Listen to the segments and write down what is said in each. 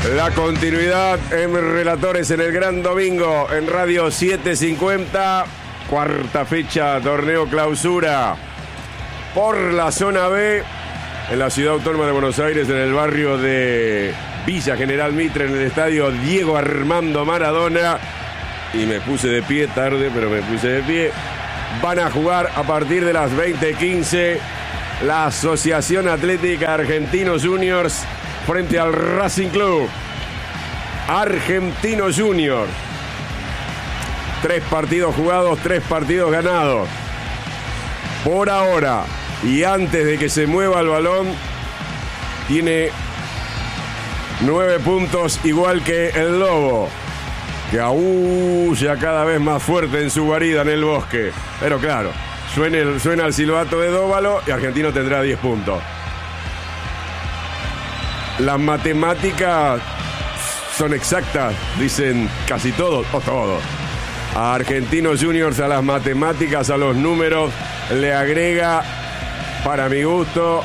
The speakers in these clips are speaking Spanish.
La continuidad en Relatores en el Gran Domingo en Radio 750. Cuarta fecha, torneo clausura por la zona B en la Ciudad Autónoma de Buenos Aires, en el barrio de Villa General Mitre, en el estadio Diego Armando Maradona. Y me puse de pie tarde, pero me puse de pie. Van a jugar a partir de las 20:15 la Asociación Atlética Argentinos Juniors frente al Racing Club. Argentinos Juniors. 3 partidos jugados, 3 partidos ganados. Por ahora, y antes de que se mueva el balón, tiene 9 puntos, igual que el Lobo, que aúlla cada vez más fuerte en su guarida en el bosque. Pero claro, suena el silbato de Dóvalo y Argentino tendrá 10 puntos. Las matemáticas son exactas, dicen casi todos, o todos. A Argentinos Juniors, a las matemáticas, a los números, le agrega, para mi gusto,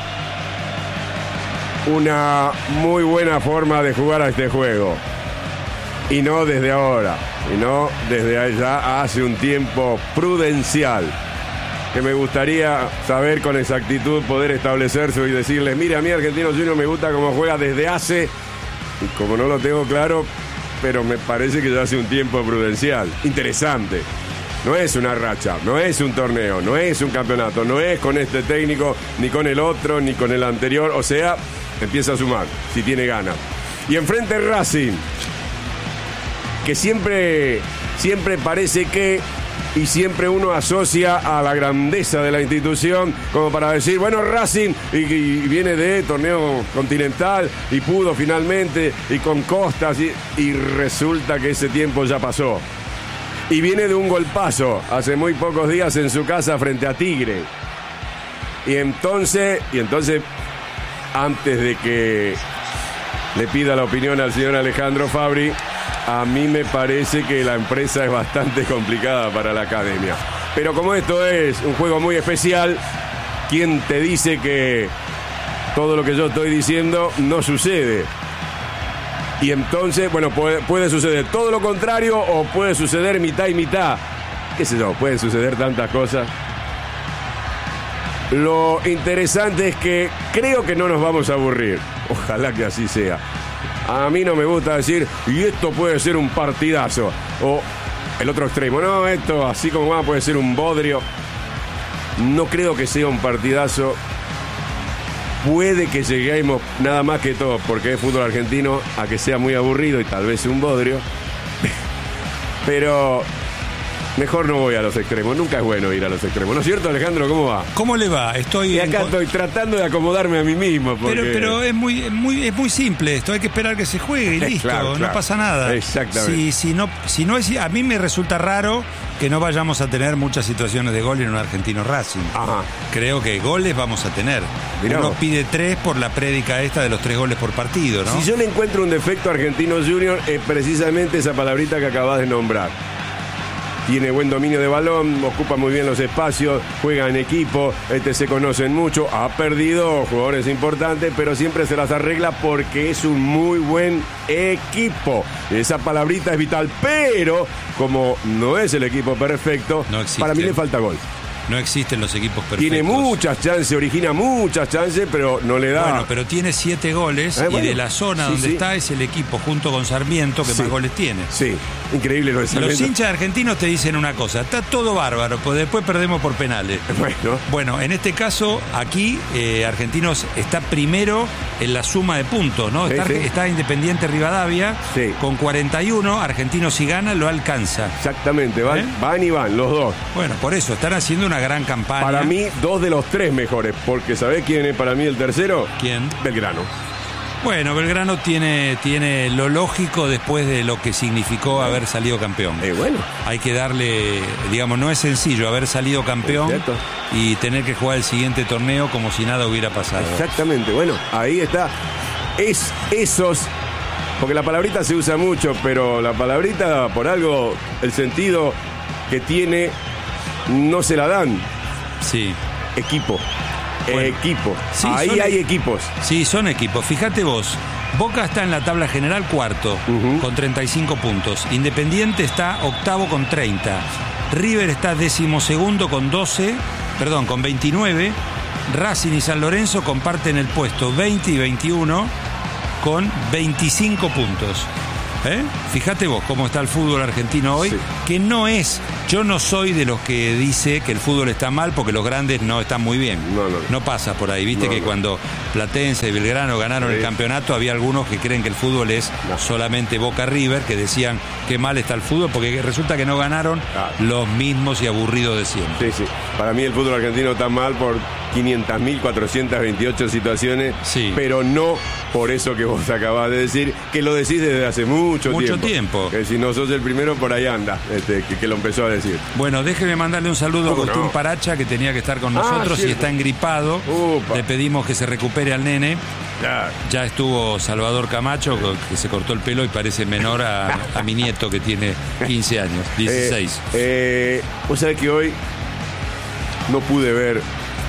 una muy buena forma de jugar a este juego. Y no desde ahora, y no desde allá hace un tiempo prudencial, que me gustaría saber con exactitud, poder establecerse y decirles, mire, a mí Argentinos Juniors me gusta cómo juega desde hace, y como no lo tengo claro, pero me parece que ya hace un tiempo prudencial, interesante. No es una racha, no es un torneo, no es un campeonato, no es con este técnico, ni con el otro, ni con el anterior, o sea, empieza a sumar, si tiene ganas. Y enfrente Racing, que siempre parece que, y siempre uno asocia a la grandeza de la institución, como para decir, bueno, Racing, y viene de torneo continental, y pudo finalmente, y con Costas, y resulta que ese tiempo ya pasó. Y viene de un golpazo hace muy pocos días en su casa frente a Tigre. Y entonces, antes de que le pida la opinión al señor Alejandro Fabri, a mí me parece que la empresa es bastante complicada para la academia. Pero como esto es un juego muy especial, ¿quién te dice que todo lo que yo estoy diciendo no sucede? Y entonces, bueno, puede suceder todo lo contrario o puede suceder mitad y mitad. ¿Qué sé yo? Pueden suceder tantas cosas. Lo interesante es que creo que no nos vamos a aburrir. Ojalá que así sea. A mí no me gusta decir, y esto puede ser un partidazo. O el otro extremo, no, esto así como va puede ser un bodrio. No creo que sea un partidazo. Puede que lleguemos nada más que todo, porque es fútbol argentino, a que sea muy aburrido y tal vez un bodrio. Pero mejor no voy a los extremos, nunca es bueno ir a los extremos. ¿No es cierto, Alejandro? ¿Cómo va? ¿Cómo le va? Y acá estoy tratando de acomodarme a mí mismo. Porque... Pero es muy simple esto, hay que esperar que se juegue y listo, claro. No pasa nada. Exactamente. Si no es, a mí me resulta raro que no vayamos a tener muchas situaciones de gol en un Argentino Racing. Ajá. Creo que goles vamos a tener. Mirá Uno vos. pide 3 por la prédica esta de los 3 goles por partido, ¿no? Si yo le encuentro un defecto a Argentinos Juniors, es precisamente esa palabrita que acabas de nombrar. Tiene buen dominio de balón, ocupa muy bien los espacios, juega en equipo, se conocen mucho, ha perdido jugadores importantes, pero siempre se las arregla porque es un muy buen equipo. Esa palabrita es vital, pero como no es el equipo perfecto, no existe. Para mí le falta gol. No existen los equipos perfectos. Tiene muchas chances, origina muchas chances, pero no le da. Bueno, pero tiene 7 goles bueno, y de la zona donde está es el equipo junto con Sarmiento que más goles tiene. Sí, increíble lo de Sarmiento. Los hinchas argentinos te dicen una cosa, está todo bárbaro, pues después perdemos por penales. Bueno, en este caso, aquí Argentinos está primero en la suma de puntos, ¿no? Está Independiente Rivadavia con 41, Argentinos si gana lo alcanza. Exactamente, van y van, los dos. Bueno, por eso, están haciendo una gran campaña. Para mí, 2 de los 3 mejores, porque ¿sabés quién es para mí el tercero? ¿Quién? Belgrano. Bueno, Belgrano tiene lo lógico después de lo que significó haber salido campeón. Bueno. Hay que darle, digamos, no es sencillo haber salido campeón y tener que jugar el siguiente torneo como si nada hubiera pasado. Exactamente, bueno, ahí está. Es esos, porque la palabrita se usa mucho, pero la palabrita, por algo, el sentido que tiene, no se la dan. Sí. Equipo. Bueno, equipo. Sí, ahí hay equipos. Sí, son equipos. Fíjate vos, Boca está en la tabla general cuarto, con 35 puntos. Independiente está octavo con 30. River está 12º con 29. Racing y San Lorenzo comparten el puesto 20 y 21 con 25 puntos. Fíjate vos cómo está el fútbol argentino hoy, que yo no soy de los que dice que el fútbol está mal porque los grandes no están muy bien. No pasa por ahí, viste que cuando Platense y Belgrano ganaron el campeonato había algunos que creen que el fútbol es solamente Boca River, que decían que mal está el fútbol porque resulta que no ganaron los mismos y aburridos de siempre. Sí. Para mí el fútbol argentino está mal por 500.428 situaciones, pero no por eso que vos acabás de decir, que lo decís desde hace mucho tiempo. Que si no sos el primero, por ahí anda, que lo empezó a decir. Bueno, déjeme mandarle un saludo a Agustín Paracha, que tenía que estar con nosotros y está engripado. Le pedimos que se recupere al nene. Claro. Ya estuvo Salvador Camacho, que se cortó el pelo y parece menor a mi nieto, que tiene 15 años, 16. Vos sabés que hoy no pude ver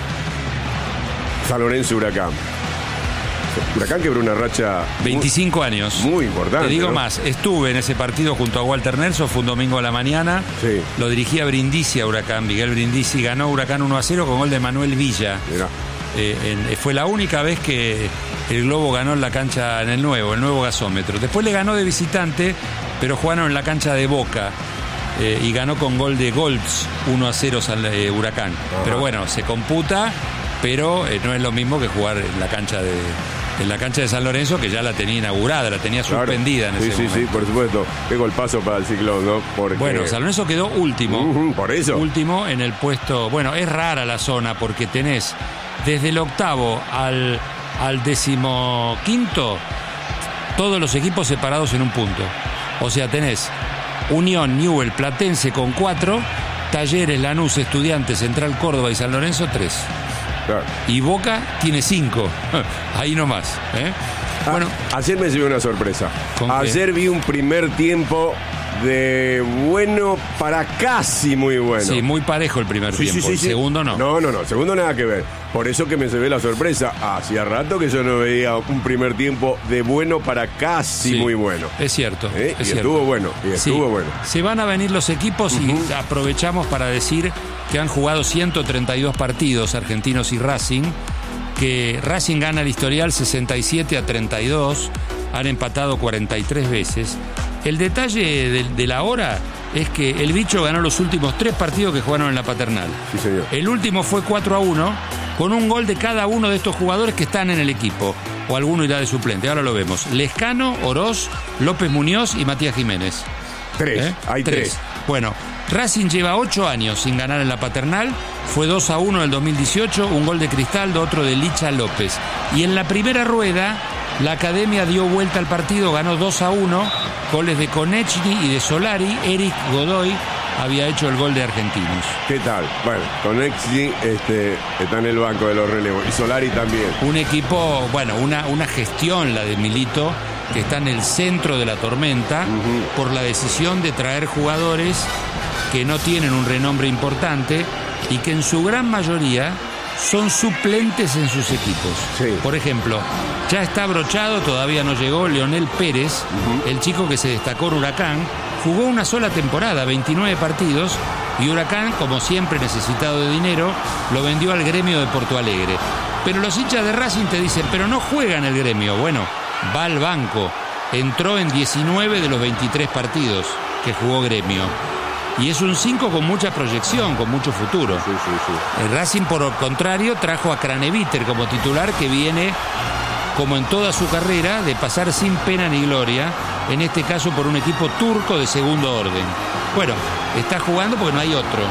San Lorenzo Huracán. Huracán quebró una racha 25 años. Muy importante. Te digo más, estuve en ese partido junto a Walter Nelson, fue un domingo a la mañana. Lo dirigía Brindisi a Huracán, Miguel Brindisi. Ganó Huracán 1-0 con gol de Manuel Villa. Fue la única vez que el Globo ganó en la cancha, en el nuevo gasómetro. Después le ganó de visitante, pero jugaron en la cancha de Boca. Y ganó con gol de Golds 1-0 Huracán. Pero bueno, se computa, pero no es lo mismo que jugar en la cancha de San Lorenzo, que ya la tenía inaugurada, la tenía suspendida en ese momento. Sí, por supuesto. Qué golpazo para el Ciclón, ¿no? Bueno, San Lorenzo quedó último. Por eso. Último en el puesto. Bueno, es rara la zona porque tenés desde el octavo al 15º todos los equipos separados en un punto. O sea, tenés Unión, Newell, Platense con 4, Talleres, Lanús, Estudiantes, Central Córdoba y San Lorenzo 3. Claro. Y Boca tiene 5. Ahí nomás. Bueno, ayer me llevé una sorpresa. Ayer vi un primer tiempo de bueno para casi muy bueno. Sí, muy parejo el primer tiempo. El segundo no. No, segundo nada que ver. Por eso que me llevé la sorpresa. Hacía rato que yo no veía un primer tiempo de bueno para casi muy bueno. Es cierto. Estuvo bueno. Se van a venir los equipos y aprovechamos para decir que han jugado 132 partidos Argentinos y Racing, que Racing gana el historial 67-32, han empatado 43 veces. El detalle de la hora es que el bicho ganó los últimos 3 partidos que jugaron en la Paternal. Sí, señor. El último fue 4-1, con un gol de cada uno de estos jugadores que están en el equipo, o alguno irá de suplente, ahora lo vemos. Lescano, Oroz, López Muñoz y Matías Jiménez. 3, hay 3. Bueno, Racing lleva 8 años sin ganar en la Paternal, fue 2-1 en el 2018, un gol de Cristaldo, otro de Licha López. Y en la primera rueda, la Academia dio vuelta al partido, ganó 2-1, goles de Konechny y de Solari. Eric Godoy había hecho el gol de Argentinos. ¿Qué tal? Bueno, Konechny está en el banco de los relevos, y Solari también. Un equipo, bueno, una gestión, la de Milito, que está en el centro de la tormenta, por la decisión de traer jugadores que no tienen un renombre importante y que en su gran mayoría son suplentes en sus equipos. Por ejemplo, ya está abrochado, todavía no llegó, Leonel Pérez, el chico que se destacó en Huracán, jugó una sola temporada, 29 partidos, y Huracán, como siempre necesitado de dinero, lo vendió al Gremio de Porto Alegre. Pero los hinchas de Racing te dicen, pero no juega en el Gremio. Bueno, va al banco, entró en 19 de los 23 partidos que jugó Gremio. Y es un 5 con mucha proyección, con mucho futuro. El Racing, por el contrario, trajo a Craneviter como titular, que viene, como en toda su carrera, de pasar sin pena ni gloria, en este caso por un equipo turco de segundo orden. Bueno, está jugando porque no hay otro.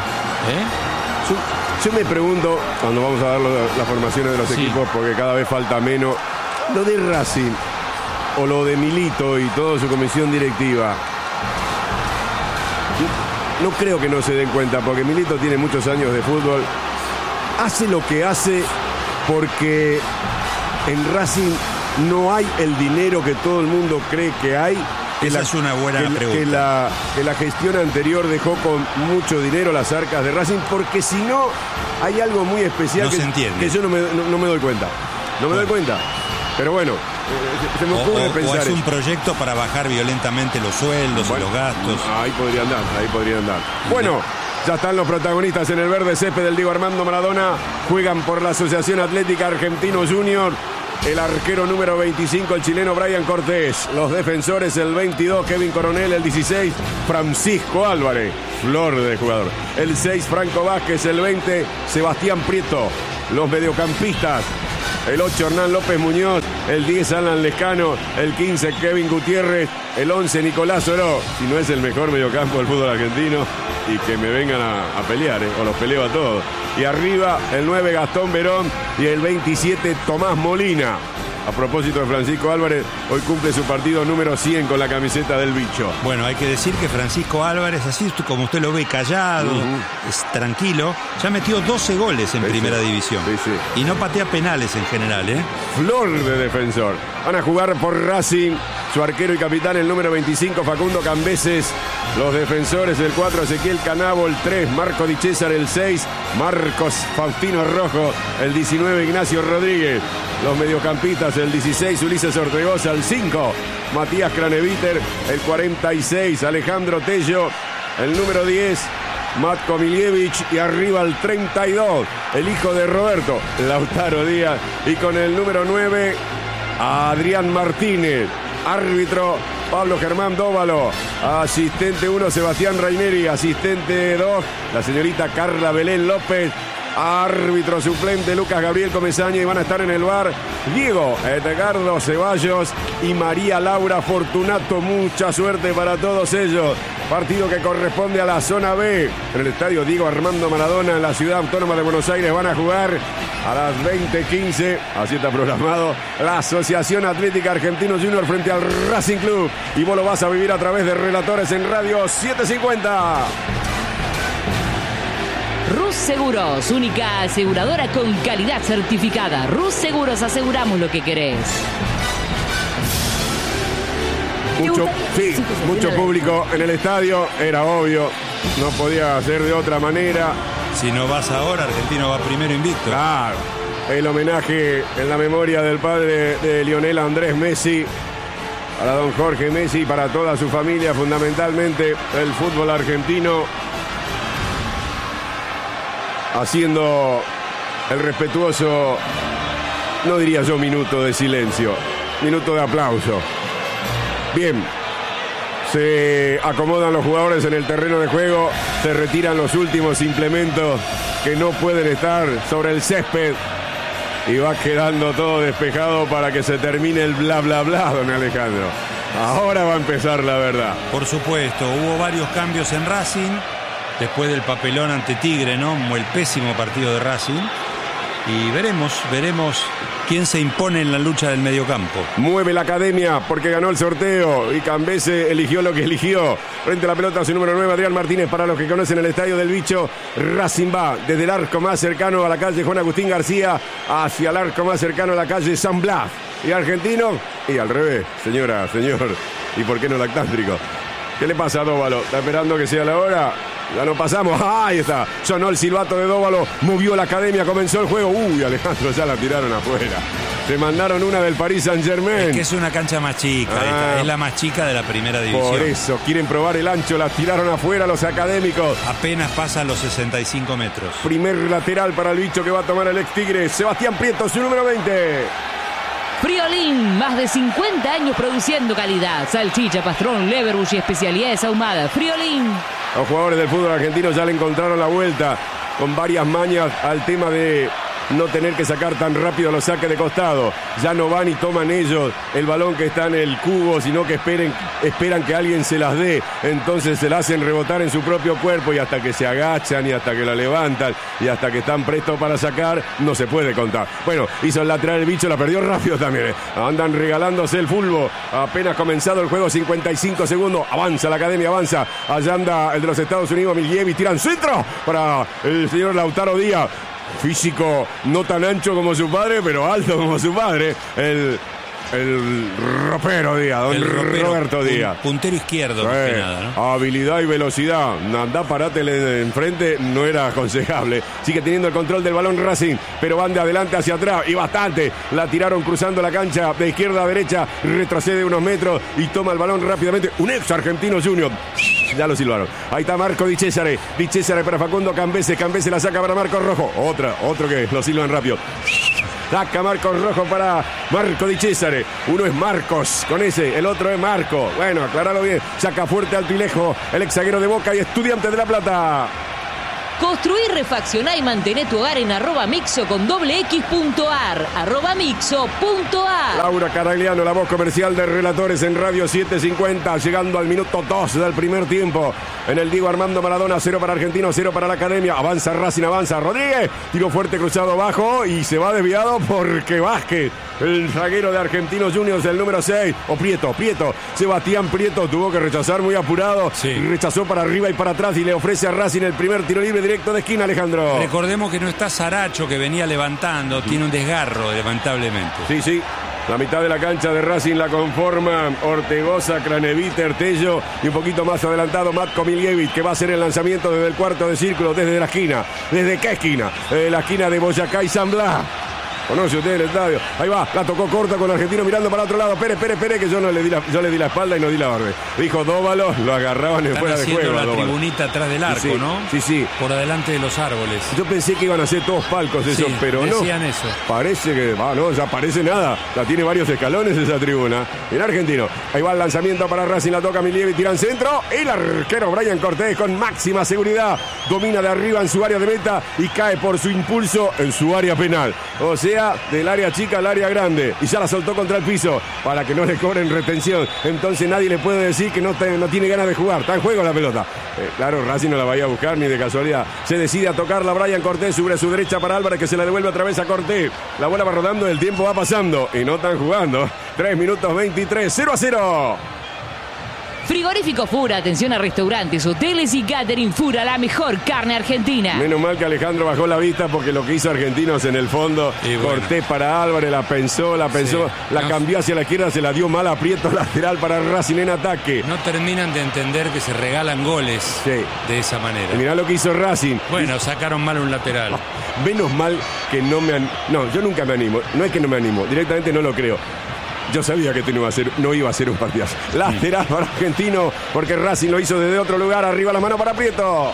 Yo me pregunto, cuando vamos a dar las formaciones de los equipos, porque cada vez falta menos, lo de Racing, o lo de Milito y toda su comisión directiva, no creo que no se den cuenta, porque Milito tiene muchos años de fútbol, hace lo que hace porque en Racing no hay el dinero que todo el mundo cree que hay. Esa es una buena pregunta. Que la gestión anterior dejó con mucho dinero las arcas de Racing, porque si no, hay algo muy especial que yo no me doy cuenta. No me doy cuenta. Pero bueno, Se me ocurre pensar. O es un proyecto para bajar violentamente los sueldos y los gastos. Ahí podría andar. Bueno, ya están los protagonistas en el verde césped del Diego Armando Maradona. Juegan por la Asociación Atlética Argentino Junior. El arquero número 25, el chileno Brian Cortés. Los defensores, el 22, Kevin Coronel. El 16, Francisco Álvarez. Flor de jugador. El 6, Franco Vázquez. El 20, Sebastián Prieto. Los mediocampistas, el 8, Hernán López Muñoz. El 10, Alan Lescano. El 15, Kevin Gutiérrez. El 11, Nicolás Oró. Si no es el mejor mediocampo del fútbol argentino, y que me vengan a pelear, o los peleo a todos. Y arriba, el 9, Gastón Verón. Y el 27, Tomás Molina. A propósito de Francisco Álvarez, hoy cumple su partido número 100 con la camiseta del bicho. Bueno, hay que decir que Francisco Álvarez, así como usted lo ve, callado, es tranquilo, ya metió 12 goles en primera división. Sí. Y no patea penales en general, ¿eh? Flor de defensor. Van a jugar por Racing, su arquero y capitán, el número 25, Facundo Cambeses. Los defensores, el 4, Ezequiel Canabo. El 3, Marco Di César. El 6, Marcos Faustino Rojo. El 19, Ignacio Rodríguez. Los mediocampistas, el 16, Ulises Ortegoza. El 5, Matías Craneviter. El 46, Alejandro Tello. El número 10, Matko Miljevic. Y arriba el 32, el hijo de Roberto, Lautaro Díaz. Y con el número 9, Adrián Martínez. Árbitro, Pablo Germán Dóvalo. Asistente 1, Sebastián Raineri. Asistente 2, la señorita Carla Belén López. Árbitro suplente, Lucas Gabriel Comesaña. Y van a estar en el bar Diego Edgardo Ceballos y María Laura Fortunato. Mucha suerte para todos ellos. Partido que corresponde a la zona B. En el estadio Diego Armando Maradona, en la ciudad autónoma de Buenos Aires, van a jugar a las 20:15. Así está programado. La Asociación Atlética Argentino Junior frente al Racing Club. Y vos lo vas a vivir a través de Relatores en Radio 750. Rus Seguros, única aseguradora con calidad certificada. Rus Seguros, aseguramos lo que querés. Mucho público en el estadio, era obvio, no podía ser de otra manera. Si no vas ahora, Argentino va primero invicto. Claro, el homenaje en la memoria del padre de Lionel Andrés Messi, para don Jorge Messi y para toda su familia, fundamentalmente el fútbol argentino, haciendo el respetuoso, no diría yo minuto de silencio, minuto de aplauso. Bien, se acomodan los jugadores en el terreno de juego, se retiran los últimos implementos que no pueden estar sobre el césped y va quedando todo despejado para que se termine el bla bla bla, don Alejandro. Ahora va a empezar la verdad. Por supuesto, hubo varios cambios en Racing después del papelón ante Tigre, ¿no? El pésimo partido de Racing. Y veremos quién se impone en la lucha del mediocampo. Mueve la academia porque ganó el sorteo y Cambese eligió lo que eligió. Frente a la pelota su número 9, Adrián Martínez. Para los que conocen el estadio del bicho, Racing va desde el arco más cercano a la calle Juan Agustín García hacia el arco más cercano a la calle San Blas. Y Argentino, y al revés, señora, señor. ¿Y por qué no lactántrico? ¿Qué le pasa a Dóvalo? ¿Está esperando que sea la hora? Ya no pasamos. Ahí está. Sonó el silbato de Dóvalo. Movió la academia. Comenzó el juego. Uy, Alejandro, ya la tiraron afuera. Se mandaron una del Paris Saint-Germain. Es que es una cancha más chica. Es la más chica de la primera división. Por eso. Quieren probar el ancho. La tiraron afuera los académicos. Apenas pasa los 65 metros. Primer lateral para el bicho que va a tomar el ex Tigre. Sebastián Prieto, su número 20. Friolín, más de 50 años produciendo calidad. Salchicha, pastrón, leverbush y especialidades ahumadas. Friolín. Los jugadores del fútbol argentino ya le encontraron la vuelta con varias mañas al tema de no tener que sacar tan rápido los saques de costado. Ya no van y toman ellos el balón que está en el cubo, sino que esperan que alguien se las dé. Entonces se la hacen rebotar en su propio cuerpo y hasta que se agachan y hasta que la levantan y hasta que están prestos para sacar, no se puede contar. Bueno, hizo el lateral el bicho, la perdió rápido también. Andan regalándose el fútbol. Apenas comenzado el juego, 55 segundos. Avanza la academia, avanza. Allá anda el de los Estados Unidos, Miljevic. Tiran centro para el señor Lautaro Díaz. Físico no tan ancho como su padre, pero alto como su padre. El el ropero Díaz, Roberto Díaz. Puntero izquierdo, más que nada, ¿no? Habilidad y velocidad. Andá, parátele enfrente, no era aconsejable. Sigue teniendo el control del balón Racing, pero van de adelante hacia atrás y bastante. La tiraron cruzando la cancha de izquierda a derecha, retrocede unos metros y toma el balón rápidamente. Un ex Argentino Junior. Ya lo silbaron. Ahí está Marco Di Cesare para Facundo Cambese la saca para Marcos Rojo. Otro que lo silban rápido. Saca Marcos Rojo para Marco Di Cesare. Uno es Marcos con ese, el otro es Marco. Bueno, aclaralo bien. Saca fuerte, alto y lejos el ex zaguero de Boca y Estudiantes de La Plata. Construí, refaccioná y mantené tu hogar en @mixo con x.ar. @mixo.ar. Laura Caragliano, la voz comercial de Relatores en Radio 750, llegando al minuto 2 del primer tiempo. En el Diego Armando Maradona, 0 para Argentino, 0 para la Academia. Avanza Racing, avanza Rodríguez. Tiro fuerte cruzado bajo y se va desviado porque Vázquez, el zaguero de Argentinos Juniors, el número 6. O Prieto. Sebastián Prieto tuvo que rechazar muy apurado. Sí. Rechazó para arriba y para atrás y le ofrece a Racing el primer tiro libre directo de esquina, Alejandro. Recordemos que no está Saracho, que venía levantando, tiene un desgarro, lamentablemente. Sí. La mitad de la cancha de Racing la conforma Ortegoza, Craneviter, Tello y un poquito más adelantado Matko Miljevic, que va a hacer el lanzamiento desde el cuarto de círculo, desde la esquina. ¿Desde qué esquina? La esquina de Boyacá y San Blas. Conoce usted el estadio. Ahí va, la tocó corta con Argentino mirando para otro lado. Pérez, que yo le di la espalda y no di la barbe. Dijo Dóvalo, lo agarraban en fuera de juego. La tribunita atrás del arco, ¿no? Sí. Por adelante de los árboles. Yo pensé que iban a ser todos palcos esos, pero no. Decían eso. Parece que, ya parece nada. Ya tiene varios escalones esa tribuna. En Argentino. Ahí va el lanzamiento para Racing, la toca Milievi, tiran centro. Y el arquero Brian Cortés con máxima seguridad. Domina de arriba en su área de meta y cae por su impulso en su área penal. O sea, del área chica al área grande y ya la soltó contra el piso para que no le cobren retención. Entonces nadie le puede decir que no tiene ganas de jugar. Está en juego la pelota. Claro, Racing no la vaya a buscar ni de casualidad. Se decide a tocarla Brian Cortés sobre su derecha para Álvarez, que se la devuelve otra vez a Cortés. La bola va rodando, el tiempo va pasando y no están jugando. 3 minutos 23, 0-0. Frigorífico Fura, atención a restaurantes, hoteles y catering. Fura, la mejor carne argentina. Menos mal que Alejandro bajó la vista porque lo que hizo Argentinos en el fondo, Cortés para Álvarez, la pensó, la cambió hacia la izquierda, se la dio mal a Prieto, lateral para Racing en ataque. No terminan de entender que se regalan goles de esa manera. Y mirá lo que hizo Racing. Bueno, sacaron mal un lateral. Menos mal que no me... No, yo nunca me animo. No es que no me animo, directamente no lo creo. Yo sabía que no iba a ser un partidazo. Lateral para Argentino, porque Racing lo hizo desde otro lugar. Arriba la mano para Prieto.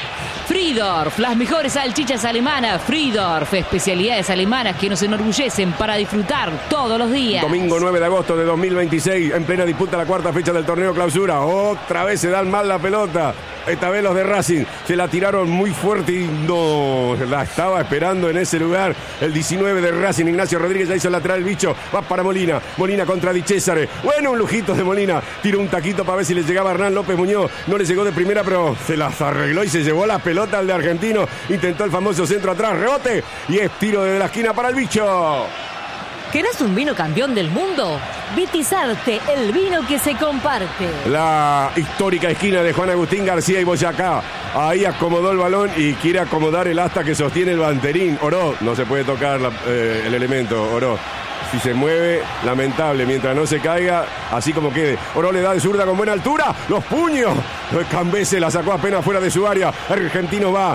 Friedorf, las mejores salchichas alemanas. Friedorf, especialidades alemanas que nos enorgullecen para disfrutar todos los días. Domingo 9 de agosto de 2026, en plena disputa la cuarta fecha del torneo clausura. Otra vez se dan mal la pelota. Esta vez los de Racing se la tiraron muy fuerte y no la estaba esperando en ese lugar. El 19 de Racing, Ignacio Rodríguez, ya hizo el lateral el bicho. Va para Molina. Molina contra Di Cesare. Bueno, un lujito de Molina. Tiró un taquito para ver si le llegaba a Hernán López Muñoz. No le llegó de primera, pero se las arregló y se llevó la pelota al de Argentino. Intentó el famoso centro atrás, rebote. Y es tiro desde la esquina para el bicho. ¿Querés un vino campeón del mundo? Vitizarte, el vino que se comparte. La histórica esquina de Juan Agustín García y Boyacá. Ahí acomodó el balón y quiere acomodar el asta que sostiene el banderín. Oró, no se puede tocar el elemento, Oró. Si se mueve, lamentable, mientras no se caiga, así como quede. Oró le da de zurda con buena altura, los puños. Cambese la sacó apenas fuera de su área. Argentino va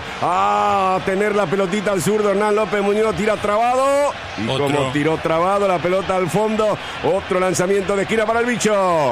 a tener la pelotita al zurdo. Hernán López Muñoz tira trabado. Y como tiró trabado la pelota al fondo, otro lanzamiento de esquina para el bicho.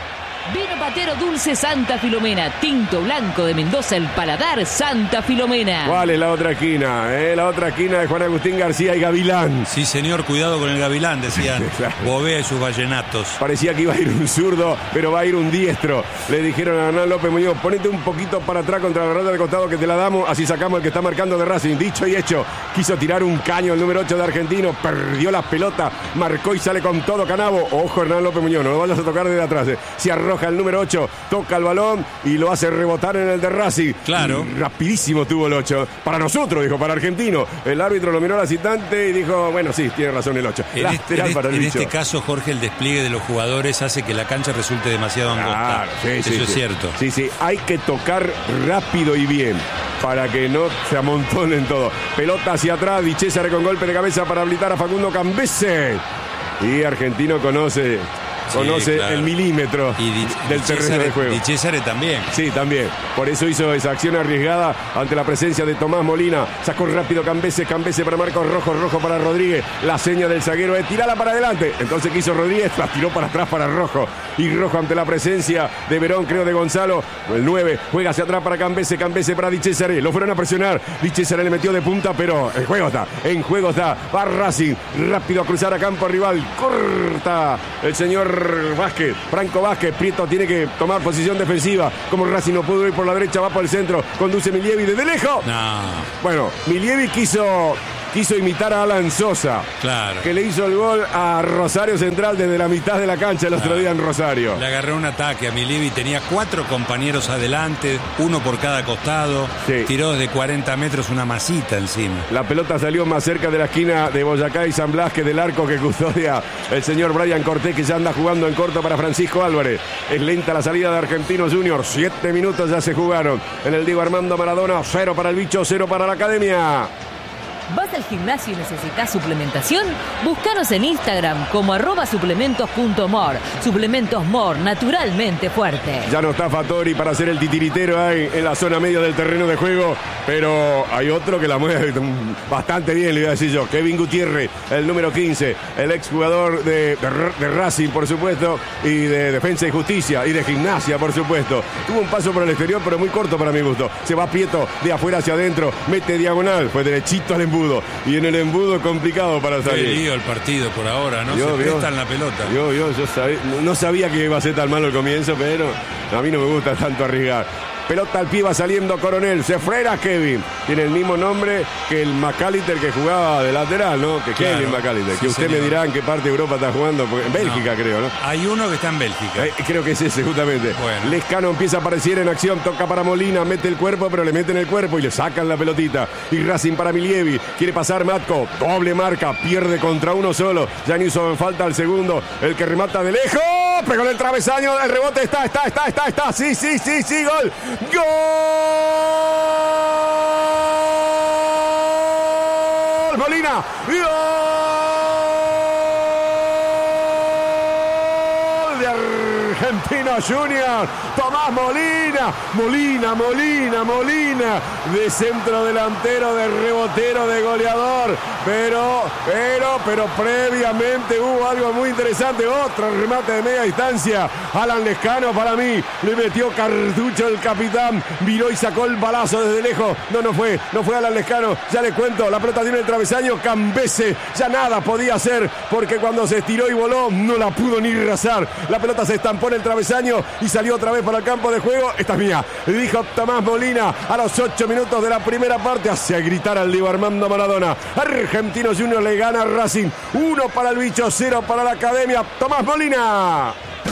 Vino patero dulce Santa Filomena, tinto blanco de Mendoza, el paladar Santa Filomena. ¿Cuál es la otra esquina? La otra esquina de Juan Agustín García y Gavilán. Sí, señor, cuidado con el Gavilán, decían Bovea y sus vallenatos. Parecía que iba a ir un zurdo, pero va a ir un diestro. Le dijeron a Hernán López Muñoz, ponete un poquito para atrás contra la raya de costado que te la damos, así sacamos el que está marcando de Racing. Dicho y hecho, quiso tirar un caño el número 8 de Argentino, perdió la pelota, marcó y sale con todo Canavo. Ojo, Hernán López Muñoz, no lo vayas a tocar desde atrás. Se arroja el número 8, toca el balón y lo hace rebotar en el de Racing. Claro. Rapidísimo tuvo el 8. Para nosotros, dijo, para Argentino. El árbitro lo miró al asistente y dijo, bueno, sí, tiene razón el 8. Lateral para el bicho. En este caso, Jorge, el despliegue de los jugadores hace que la cancha resulte demasiado angosta. Claro, Eso es cierto. Sí, hay que tocar rápido y bien para que no se amontonen todo. Pelota hacia atrás, Di Cesare con golpe de cabeza para habilitar a Facundo Cambese. Y Argentino conoce claro, el milímetro del terreno de juego. Y Cesare también. Sí, también. Por eso hizo esa acción arriesgada ante la presencia de Tomás Molina. Sacó rápido Cambese para Marcos Rojo, Rojo para Rodríguez. La seña del zaguero es tirala para adelante. Entonces quiso Rodríguez, la tiró para atrás para Rojo. Y Rojo ante la presencia de Verón, creo de Gonzalo. El 9 juega hacia atrás para Cambese para Di Cesare. Lo fueron a presionar. Di Cesare le metió de punta, pero en juego está. Va Racing. Rápido a cruzar a campo rival. Corta el señor Vázquez, Franco Vázquez. Prieto tiene que tomar posición defensiva. Como Racing no pudo ir por la derecha, va por el centro. Conduce Milievi desde lejos. No. Bueno, Milievi quiso imitar a Alan Sosa, claro, que le hizo el gol a Rosario Central desde la mitad de la cancha el otro día en Rosario. Le agarró un ataque a Milievi, tenía 4 compañeros adelante, uno por cada costado, sí. Tiró desde 40 metros una masita encima. La pelota salió más cerca de la esquina de Boyacá y San Blas que del arco que custodia el señor Brian Cortés, que ya anda jugando en corto para Francisco Álvarez. Es lenta la salida de Argentinos Juniors, 7 minutos ya se jugaron en el Diego Armando Maradona. 0 para el Bicho, 0 para la Academia. ¿Vas al gimnasio y necesitas suplementación? Búscanos en Instagram como @suplementos.mor. Suplementos Mor, naturalmente fuerte. Ya no está Fattori para hacer el titiritero ahí en la zona media del terreno de juego, pero hay otro que la mueve bastante bien, le iba a decir yo. Kevin Gutiérrez, el número 15, el exjugador de Racing, por supuesto, y de Defensa y Justicia, y de Gimnasia, por supuesto. Tuvo un paso por el exterior, pero muy corto para mi gusto. Se va Prieto de afuera hacia adentro, mete diagonal, fue derechito al embudo. Y en el embudo complicado para salir. Qué lío el partido por ahora, ¿no? Se prestan la pelota. Yo no sabía que iba a ser tan malo el comienzo, pero a mí no me gusta tanto arriesgar. Pelota al pie, va saliendo Coronel. Se frena Kevin. Tiene el mismo nombre que el McAllister que jugaba de lateral, ¿no? Que claro, Kevin McAllister. Sí, que usted me dirá en qué parte de Europa está jugando. En Bélgica, no, creo, ¿no? Hay uno que está en Bélgica. Creo que es ese, justamente. Bueno. Lescano empieza a aparecer en acción. Toca para Molina. Mete el cuerpo, pero le meten el cuerpo y le sacan la pelotita. Y Racing para Milievi. Quiere pasar Matko. Doble marca. Pierde contra uno solo. Ya ni hizo falta al segundo. El que remata de lejos. Pegó en el travesaño. El rebote está. Sí. Gol. ¡Gol! Molina. ¡Gol de Argentinos Juniors! Tomás Molina. De centro delantero, de rebotero, de goleador. Pero previamente hubo algo muy interesante. Otro remate de media distancia. Alan Lescano para mí. Le metió cartucho el capitán. Viró y sacó el balazo desde lejos. No fue Alan Lescano. Ya le cuento. La pelota tiene el travesaño. Cambese ya nada podía hacer. Porque cuando se estiró y voló, no la pudo ni rasar. La pelota se estampó en el travesaño y salió otra vez para el campo de juego. Esta es mía. Dijo Tomás Molina a los 8 minutos de la primera parte. Hacia gritar al Diego Armando Maradona. Argentinos Juniors le gana a Racing. 1 para el Bicho, 0 para la Academia. Tomás Molina.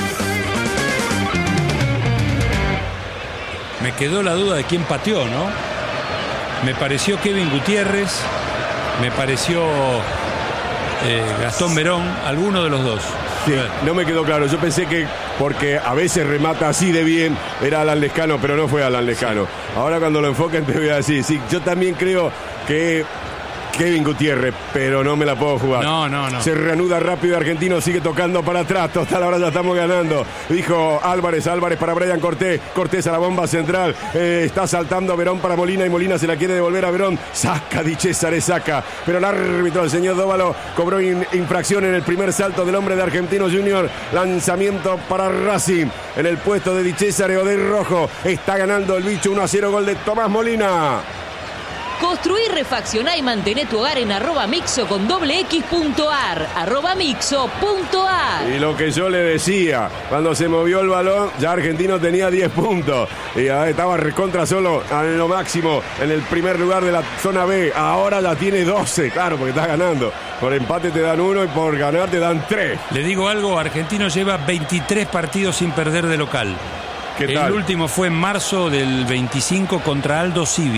Me quedó la duda de quién pateó, ¿no? Me pareció Kevin Gutiérrez, me pareció Gastón Verón, alguno de los dos. Sí, no me quedó claro. Yo pensé que porque a veces remata así de bien era Alan Lescano, pero no fue Alan Lescano. Sí. Ahora cuando lo enfoquen te voy a decir, sí, yo también creo que Kevin Gutiérrez, pero no me la puedo jugar. No. Se reanuda rápido Argentino, sigue tocando para atrás. Total, ahora ya estamos ganando. Dijo Álvarez para Brian Cortés. Cortés a la bomba central. Está saltando Verón para Molina y Molina se la quiere devolver a Verón. Saca Di Cesare, saca. Pero el árbitro, el señor Dóvalo, cobró infracción en el primer salto del hombre de Argentinos Juniors. Lanzamiento para Racing. En el puesto de Di Cesare o de Rojo. Está ganando el Bicho 1-0, gol de Tomás Molina. Construí, refaccioná y mantener tu hogar en @mixo con .x.ar. @mixo.ar. Y lo que yo le decía, cuando se movió el balón, ya Argentino tenía 10 puntos. Y estaba recontra solo a lo máximo en el primer lugar de la zona B. Ahora la tiene 12, claro, porque está ganando. Por empate te dan 1 y por ganar te dan 3. Le digo algo, Argentino lleva 23 partidos sin perder de local. ¿Qué tal? El último fue en marzo del 25 contra Aldo Civi.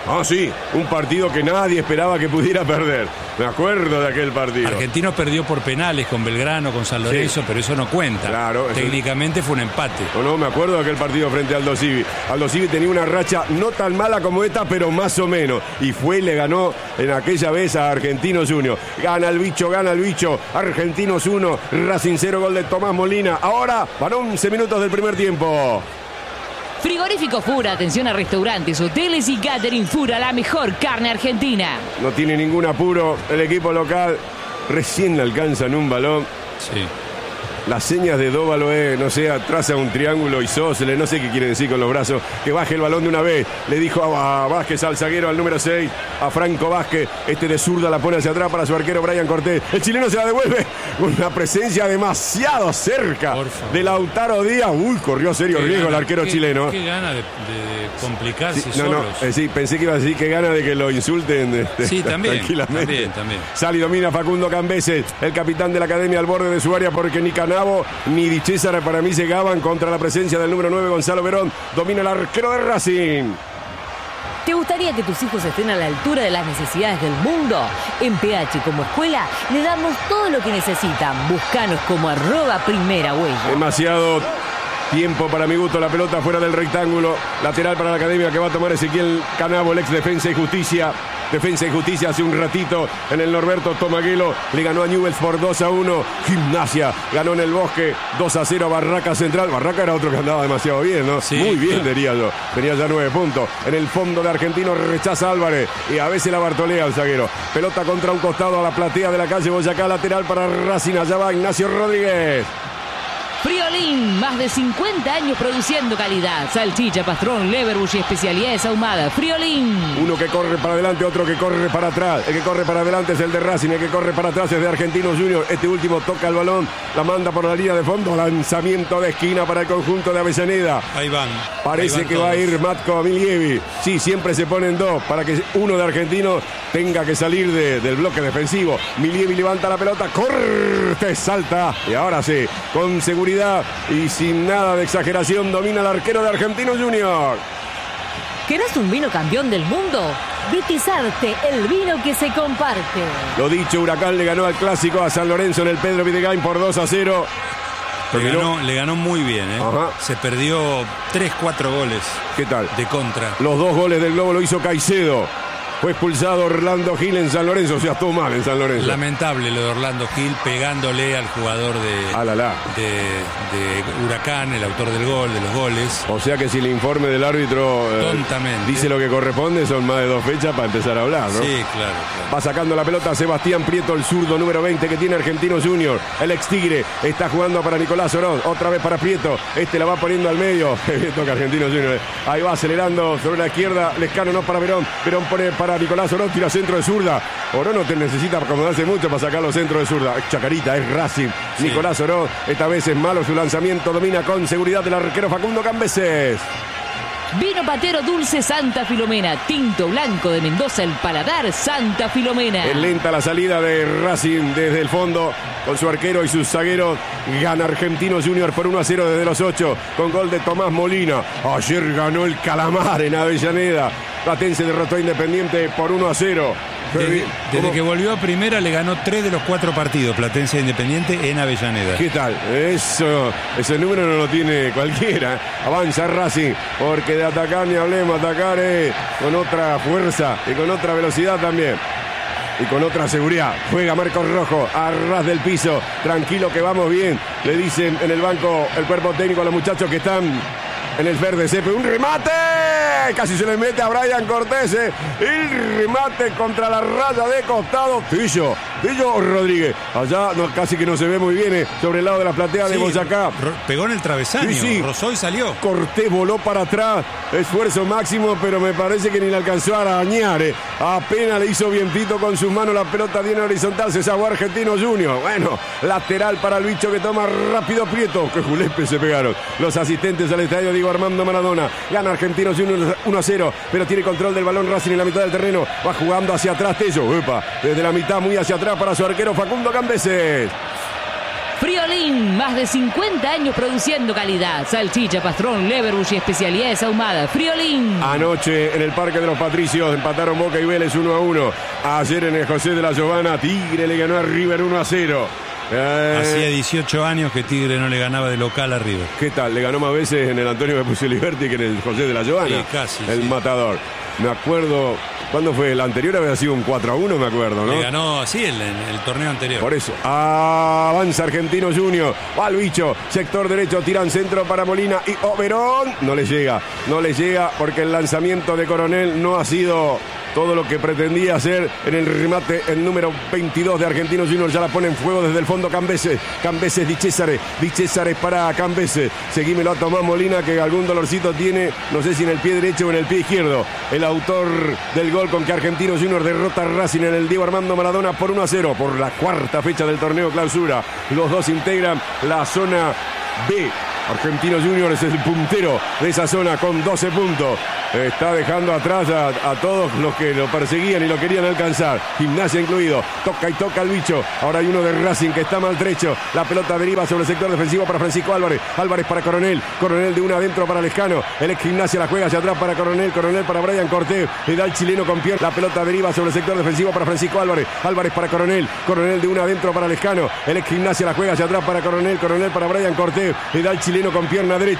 Ah, sí, un partido que nadie esperaba que pudiera perder. Me acuerdo de aquel partido. Argentinos perdió por penales con Belgrano, con San Lorenzo, pero eso no cuenta. Claro, técnicamente fue un empate. No, me acuerdo de aquel partido frente a Aldo Civi. Aldo Civi tenía una racha no tan mala como esta, pero más o menos. Y fue y le ganó en aquella vez a Argentinos Juniors. Gana el bicho. Argentinos 1, Racing 0, gol de Tomás Molina. Ahora van 11 minutos del primer tiempo. Frigorífico Fura, atención a restaurantes, hoteles y catering Fura, la mejor carne argentina. No tiene ningún apuro el equipo local. Recién le alcanzan un balón. Sí. Las señas de Dóvalo no sé, traza un triángulo isósceles, no sé qué quiere decir con los brazos, que baje el balón de una vez. Le dijo a Vázquez, al zaguero, al número 6, a Franco Vázquez, de zurda la pone hacia atrás para su arquero Brian Cortés. El chileno se la devuelve con una presencia demasiado cerca de Lautaro Díaz. Uy, corrió serio riesgo el arquero chileno. Qué gana de complicarse sí, solos. Sí, pensé que iba a decir que gana de que lo insulten sí, también, tranquilamente. También. Sale y domina Facundo Cambeses, el capitán de la academia al borde de su área, porque ni Canavo ni Di César para mí llegaban contra la presencia del número 9, Gonzalo Verón. Domina el arquero de Racing. ¿Te gustaría que tus hijos estén a la altura de las necesidades del mundo? En PH como escuela le damos todo lo que necesitan. Búscanos como @primerahuella. Demasiado tiempo para mi gusto, la pelota fuera del rectángulo. Lateral para la academia que va a tomar Ezequiel Canavo, el ex Defensa y Justicia. Defensa y Justicia hace un ratito en el Norberto Tomaguelo. Le ganó a Newell's por 2-1. Gimnasia ganó en el Bosque 2-0 a Barraca Central. Barraca era otro que andaba demasiado bien, ¿no? Sí, muy bien, claro. Diría yo. Tenía ya 9 puntos. En el fondo de Argentino rechaza Álvarez y a veces la Bartolea el zaguero. Pelota contra un costado a la platea de la calle Boyacá, lateral para Racing. Allá va Ignacio Rodríguez. Friolín, más de 50 años produciendo calidad. Salchicha, pastrón, leverbush y especialidades ahumadas. Friolín. Uno que corre para adelante, otro que corre para atrás. El que corre para adelante es el de Racing, el que corre para atrás es de Argentinos Juniors. Este último toca el balón, la manda por la línea de fondo. Lanzamiento de esquina para el conjunto de Avellaneda. Ahí van. Parece que va a ir Matko Milievi. Sí, siempre se ponen dos para que uno de Argentinos tenga que salir del bloque defensivo. Milievi levanta la pelota, corte, salta. Y ahora sí, con seguridad y sin nada de exageración, domina el arquero de Argentinos Juniors. ¿Querés un vino campeón del mundo? Vitizarte, el vino que se comparte. Lo dicho, Huracán le ganó al clásico a San Lorenzo en el Pedro Videgain por 2-0. Le ganó muy bien, ¿eh? Ajá. Se perdió 3-4 goles. ¿Qué tal? De contra. Los 2 goles del Globo lo hizo Caicedo. Fue expulsado Orlando Gil en San Lorenzo, o sea, estuvo mal en San Lorenzo. Lamentable lo de Orlando Gil pegándole al jugador de Huracán, el autor del gol, de los goles. O sea que si el informe del árbitro tontamente dice lo que corresponde, son más de 2 fechas para empezar a hablar, ¿no? Sí, claro. Va sacando la pelota Sebastián Prieto, el zurdo número 20 que tiene Argentinos Juniors. El ex Tigre está jugando para Nicolás Orón. Otra vez para Prieto. La va poniendo al medio. Toca Argentinos Juniors. Ahí va acelerando sobre la izquierda. Lescano no para Verón. Verón pone para Nicolás Orón. Tira centro de zurda. Orón no te necesita acomodarse mucho para sacar los centros de zurda. Chacarita, es Racing. Sí. Nicolás Orón. Esta vez es malo su lanzamiento. Domina con seguridad el arquero Facundo Cambeses. Vino patero dulce Santa Filomena. Tinto blanco de Mendoza, el paladar Santa Filomena. Es lenta la salida de Racing desde el fondo con su arquero y sus zagueros. Gana Argentinos Juniors por 1-0 desde los 8 con gol de Tomás Molina. Ayer ganó el Calamar en Avellaneda. Platense derrotó a Independiente por 1-0. Desde que volvió a primera le ganó 3 de los 4 partidos Platense Independiente en Avellaneda. ¿Qué tal? Ese número no lo tiene cualquiera. Avanza Racing, porque de atacar ni hablemos, atacar con otra fuerza y con otra velocidad también. Y con otra seguridad. Juega Marcos Rojo a ras del piso. Tranquilo que vamos bien. Le dicen en el banco el cuerpo técnico a los muchachos que están en el verde césped. ¡Un remate! Casi se le mete a Brian Cortés. El remate contra la raya de costado. Pillo Rodríguez. Allá casi que no se ve muy bien sobre el lado de la platea de Boyacá. Pegó en el travesaño. Sí. Rozó y salió. Cortés voló para atrás. Esfuerzo máximo, pero me parece que ni le alcanzó a arañar. Apenas le hizo vientito con sus manos. La pelota viene horizontal. Se salvó Argentinos Juniors. Bueno, lateral para el bicho que toma rápido Prieto. Que julepe se pegaron los asistentes al estadio Diego Armando Maradona. Gana Argentinos Juniors 1-0, pero tiene control del balón Racing en la mitad del terreno. Va jugando hacia atrás Tello. Desde la mitad muy hacia atrás para su arquero Facundo Cambeses. Friolín, más de 50 años produciendo calidad. Salchicha, pastrón, leverbush y especialidades ahumadas. Friolín. Anoche en el Parque de los Patricios empataron Boca y Vélez 1-1. Ayer en el José de la Giovana, Tigre le ganó a River 1-0. Hacía 18 años que Tigre no le ganaba de local a River. ¿Qué tal? Le ganó más veces en el Antonio Vespucio Liberti que en el José de la Giovana. Sí, casi. El matador. Me acuerdo, ¿cuándo fue? El anterior había sido un 4-1, me acuerdo, ¿no? Le ganó así en el torneo anterior. Por eso. Avanza Argentino Junior. Va al bicho. Sector derecho, tiran centro para Molina. Y Oberón. No le llega porque el lanzamiento de Coronel no ha sido todo lo que pretendía hacer en el remate. El número 22 de Argentino Junior ya la pone en fuego desde el fondo Cambese Di Césare para Cambese. Seguímelo a Tomás Molina, que algún dolorcito tiene, no sé si en el pie derecho o en el pie izquierdo. El autor del gol con que Argentino Junior derrota a Racing en el Diego Armando Maradona por 1-0 por la cuarta fecha del torneo clausura. Los dos integran la zona B. Argentino Junior es el puntero de esa zona con 12 puntos. Está dejando atrás a todos los que lo perseguían y lo querían alcanzar. Gimnasia incluido. Toca el bicho. Ahora hay uno de Racing que está maltrecho. La pelota deriva sobre el sector defensivo para Francisco Álvarez. Álvarez para Coronel. Coronel de una adentro para Lescano. El ex Gimnasia la juega hacia atrás para Coronel. Coronel para Brian Cortés. Le da el chileno con pierna. La pelota deriva sobre el sector defensivo para Francisco Álvarez. Álvarez para Coronel. Coronel de una adentro para Lescano. El ex Gimnasia la juega hacia atrás para Coronel. Coronel para Brian Cortés. Le da el chileno con pierna derecha.